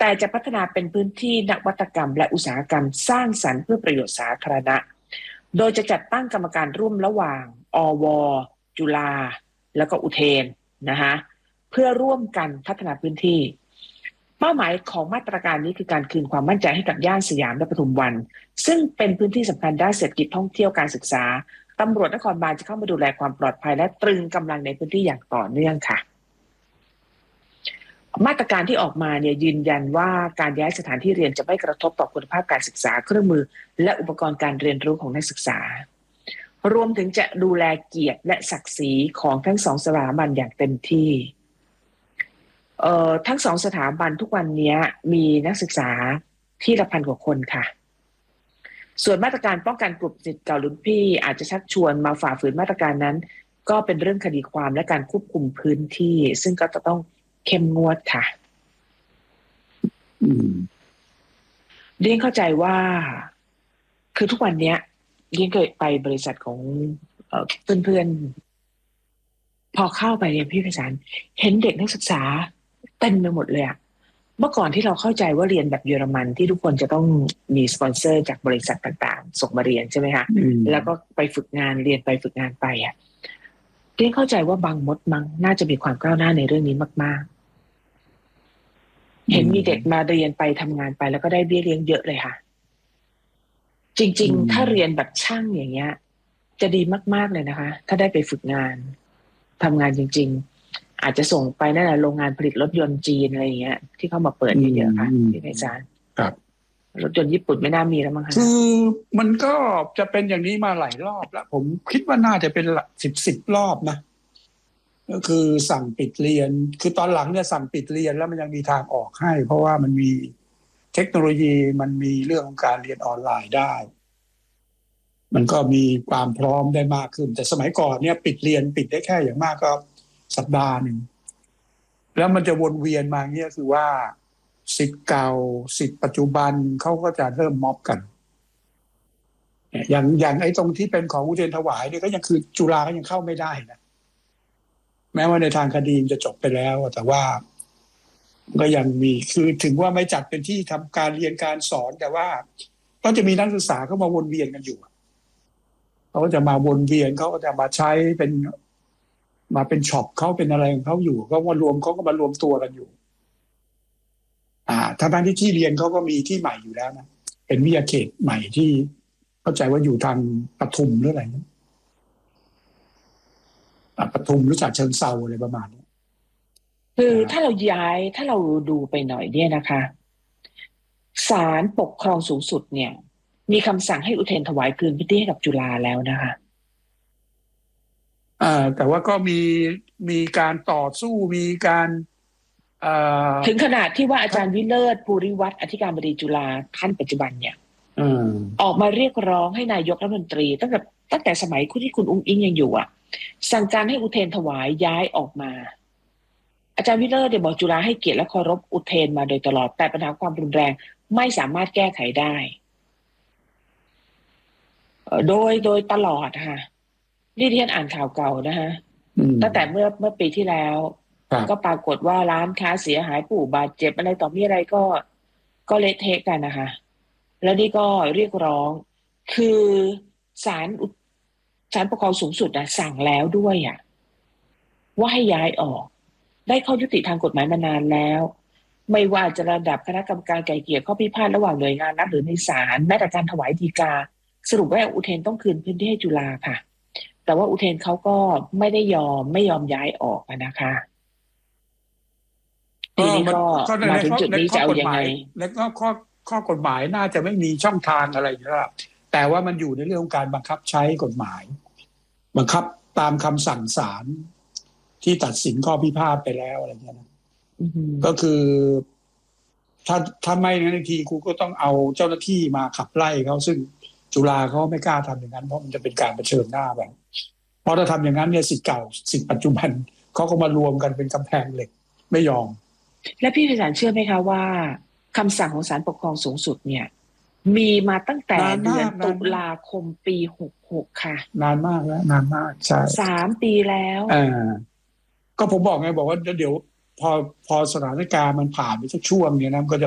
แต่จะพัฒนาเป็นพื้นที่นวัตกรรมและอุตสาหกรรมสร้างสรรค์เพื่อประโยชน์สาธารณะโดยจะจัดตั้งกรรมการร่วมระหว่างอวจุฬาแล้วก็อุเทนนะคะเพื่อร่วมกันพัฒนาพื้นที่เป้าหมายของมาตรการนี้คือการคืนความมั่นใจให้กับย่านสยามและปทุมวันซึ่งเป็นพื้นที่สำคัญด้านเศรษฐกิจท่องเที่ยวการศึกษาตำรวจนครบาลจะเข้ามาดูแลความปลอดภัยและตรึงกำลังในพื้นที่อย่างต่อเนื่องค่ะมาตรการที่ออกมาเนี่ยยืนยันว่าการย้ายสถานที่เรียนจะไม่กระทบต่อคุณภาพการศึกษาเครื่องมือและอุปกรณ์การเรียนรู้ของนักศึกษารวมถึงจะดูแลเกียรติและศักดิ์ศรีของทั้งสองสถาบันอย่างเต็มที่ทั้งสองสถาบันทุกวันนี้มีนักศึกษาที่ละ1,000 กว่าคนค่ะส่วนมาตรการป้องกันกลุ่มศิษย์เก่ารุ่นพี่อาจจะชักชวนมาฝ่าฝืนมาตรการนั้นก็เป็นเรื่องคดีความและการควบคุมพื้นที่ซึ่งก็จะต้องเข้มงวดค่ะเรียนเข้าใจว่าคือทุกวันนี้เรียนเคยไปบริษัทของเพื่อนๆพอเข้าไปเรียนพี่ไพศาลเห็นเด็กนักศึกษาเต็มไปหมดเลยอะเมื่อก่อนที่เราเข้าใจว่าเรียนแบบเยอรมันที่ทุกคนจะต้องมีสปอนเซอร์จากบริษัทต่างๆส่งมาเรียนใช่ไหมคะแล้วก็ไปฝึกงานเรียนไปฝึกงานไปอะเรียนเข้าใจว่าบางมดมั้งน่าจะมีความก้าวหน้าในเรื่องนี้มากๆเห็นมีเด็กมาเรียนไปทำงานไปแล้วก็ได้เบี้ยเลี้ยงเยอะเลยค่ะจริงๆถ้าเรียนแบบช่างอย่างเงี้ยจะดีมากๆเลยนะคะถ้าได้ไปฝึกงานทำงานจริงๆอาจจะส่งไปนั่นแหละโรงงานผลิตรถยนต์จีนอะไรอย่างเงี้ยที่เข้ามาเปิดเยอะๆค่ะพี่ไพศาลครับรถยนต์ญี่ปุ่นไม่น่ามีแล้วมั้งคะคือมันก็จะเป็นอย่างนี้มาหลายรอบแล้วผมคิดว่าน่าจะเป็นสิบรอบนะก็คือสั่งปิดเรียนคือตอนหลังเนี่ยสั่งปิดเรียนแล้วมันยังมีทางออกให้เพราะว่ามันมีเทคโนโลยีมันมีเรื่องของการเรียนออนไลน์ได้มันก็มีความพร้อมได้มากขึ้นแต่สมัยก่อนเนี่ยปิดเรียนปิดได้แค่อย่างมากก็สัปดาห์นึงแล้วมันจะวนเวียนมาเนี่ยคือว่าศิษย์เก่าศิษย์ปัจจุบันเขาก็จะเริ่มม็อบกันอย่างไอ้ตรงที่เป็นของอุเทรนถวายเนี่ยก็ยังคือจุฬาก็ยังเข้าไม่ได้นะแม้ว่าในทางคดีจะจบไปแล้วแต่ว่าก็ยังมีคือถึงว่าไม่จัดเป็นที่ทำการเรียนการสอนแต่ว่าก็จะมีนักศึกษาเข้ามาวนเวียนกันอยู่เขาก็จะมาวนเวียนเขาก็จะมาใช้เป็นมาเป็นช็อปเขาเป็นอะไรของเขาอยู่เขามารวมเขาก็มารวมตัวกันอยู่ทั้งที่เรียนเขาก็มีที่ใหม่อยู่แล้วนะเป็นวิทยาเขตใหม่ที่เข้าใจว่าอยู่ทางปทุมหรืออะไรนะปทุมหรือฉะเชิงเทราอะไรประมาณนี้คือถ้าเราดูไปหน่อยเนี่ยนะคะศาลปกครองสูงสุดเนี่ยมีคำสั่งให้อุเทรนถวายคืนพื้นที่ให้กับจุฬาแล้วนะคะแต่ว่าก็มีการต่อสู้มีการถึงขนาดที่ว่าอาจารย์วิเลิศภูริวัฒน์อธิการบดีจุฬาท่านปัจจุบันเนี่ยออกมาเรียกร้องให้นายกรัฐมนตรีตั้งแต่สมัยที่คุณอุ้งอิงยังอยู่สั่งการให้อุเทรนถวายย้ายออกมาอาจารย์วิเลิศบอกจุฬาให้เกียรติและเคารพอุเทรนมาโดยตลอดแต่ปัญหาความรุนแรงไม่สามารถแก้ไขได้โดยตลอดค่ะนี่ที่ฉันอ่านข่าวเก่านะฮะตั้งแต่เมื่อปีที่แล้วก็ปรากฏว่าร้านค้าเสียหายผู้บาดเจ็บอะไรต่อมีอะไรก็เละเทะกันนะคะแล้วนี่ก็เรียกร้องคือศาลปกครองสูงสุดสั่งแล้วด้วยว่าให้ย้ายออกได้ข้อยุติทางกฎหมายมานานแล้วไม่ว่าจะระดับคณะกรรมการไกล่เกลี่ยข้อพิพาทระหว่างหน่วยงานรัฐหรือในศาลแม้แต่การถวายฎีกาสรุปว่าอุเทรนต้องคืนพื้นที่ให้จุฬาค่ะแต่ว่าอุเทรนเขาก็ไม่ยอมย้ายออกนะคะทีนี้ก็มาถึงจุดนี้จะเอายังไงแล้วก็ข้อกฎหมายน่าจะไม่มีช่องทางอะไรแล้วแต่ว่ามันอยู่ในเรื่องของการบังคับใช้กฎหมายบังคับตามคำสั่งศาลที่ตัดสินข้อพิพาทไปแล้วอะไรเงี้ยนะก็คือถ้าไม่งั้นทีครูก็ต้องเอาเจ้าหน้าที่มาขับไล่เขาซึ่งจุฬาเขาไม่กล้าทำอย่างนั้นเพราะมันจะเป็นการเผชิญหน้าแบบเพราะถ้าทำอย่างนั้นเนี่ยศิษย์เก่าศิษย์ปัจจุบันเขาก็มารวมกันเป็นกำแพงเหล็กไม่ยอมและพี่ไพศาลเชื่อไหมคะว่าคำสั่งของศาลปกครองสูงสุดเนี่ยมีมาตั้งแต่เดือนตุลาคมปี66ค่ะนานมากแล้วนานมากใช่ 3 ปีแล้วก็ผมบอกไงบอกว่าเดี๋ยวพอสถานการณ์มันผ่านไปสักช่วงเนี่ยนะก็จะ